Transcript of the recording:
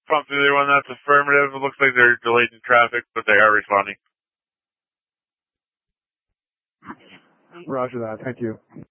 Pump the other one, that's affirmative. It looks like they're delayed in traffic, but they are responding. Roger that. Thank you.